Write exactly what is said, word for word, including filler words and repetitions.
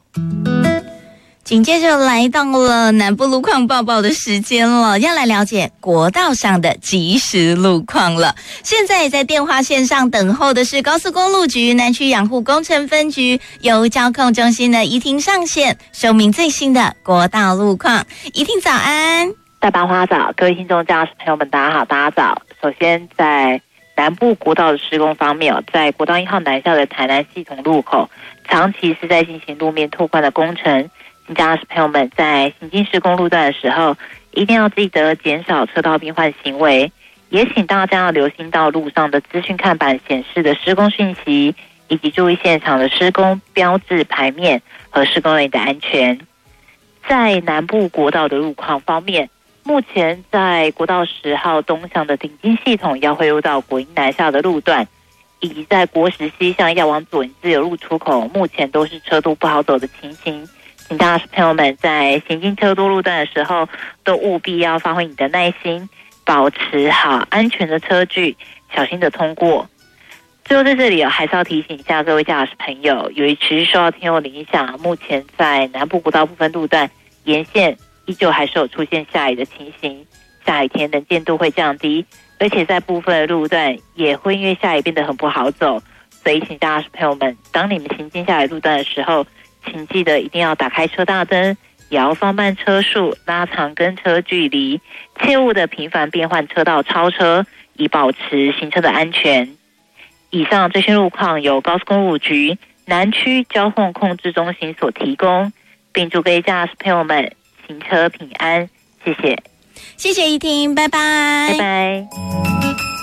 紧接着来到了南部路况报报的时间了，要来了解国道上的即时路况了。现在在电话线上等候的是高速公路局南区养护工程分局由交控中心的怡婷上线，说明最新的国道路况。怡婷早安。 大白花早，各位听众驾驶朋友们大家好，大家早。首先在南部国道的施工方面，在国道一号南下的台南系统路口，长期是在进行路面拓宽的工程。请驾驶朋友们在行经施工路段的时候，一定要记得减少车道变换行为，也请大家要留心到路上的资讯看板显示的施工讯息，以及注意现场的施工标志牌面和施工人员的安全。在南部国道的路况方面，目前在国道十号东向的顶金系统要汇入到国营南下的路段，以及在国十西向要往左营自由路出口，目前都是车多不好走的情形。请大家朋友们在行经车多路段的时候，都务必要发挥你的耐心，保持好安全的车距，小心的通过。最后在这里还是要提醒一下各位驾驶朋友，由于持续受到天候的影响，目前在南部国道部分路段沿线依旧还是有出现下雨的情形，下雨天能见度会降低，而且在部分的路段也会因为下雨变得很不好走，所以请驾驶朋友们，当你们行经下雨路段的时候，请记得一定要打开车大灯，也要放慢车速，拉长跟车距离，切勿的频繁变换车道超车，以保持行车的安全。以上这些路况由高速公路局南区交通控制中心所提供，并祝各位驾驶朋友们行车平安，谢谢。 谢谢怡婷，拜拜。 拜拜。